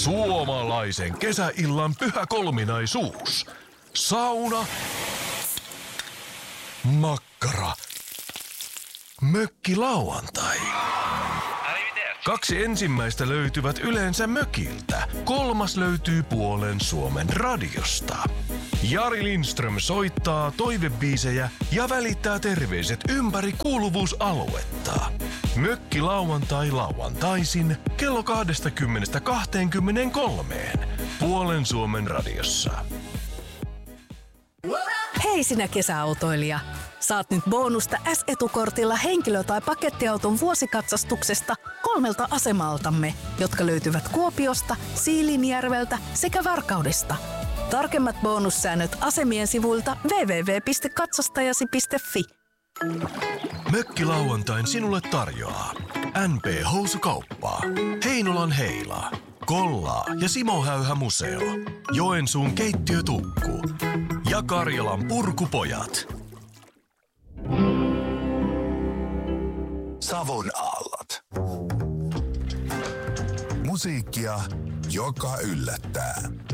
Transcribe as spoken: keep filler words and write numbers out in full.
Suomalaisen kesäillan pyhä kolminaisuus. Sauna, makkara, mökkilauantai. Kaksi ensimmäistä löytyvät yleensä mökiltä. Kolmas löytyy puolen Suomen radiosta. Jari Lindström soittaa toivebiisejä ja välittää terveiset ympäri kuuluvuusaluetta. Mökki lauantai lauantaisin kello kaksikymmentä kaksikymmentäkolme puolen Suomen radiossa. Hei sinä kesäautoilija! Saat nyt bonusta S-etukortilla henkilö- tai pakettiauton vuosikatsastuksesta kolmelta asemaltamme, jotka löytyvät Kuopiosta, Siilinjärveltä sekä Varkaudesta. Tarkemmat bonussäännöt asemien sivuilta double-u double-u double-u piste katsastajasi piste fi. Mökkilauantain sinulle tarjoaa N P Housukauppaa, Heinolan Heila, Kollaa ja Simo Häyhä Museo, Joensuun keittiötukku ja Karjalan Purkupojat. Savon aallot. Musiikkia, joka yllättää.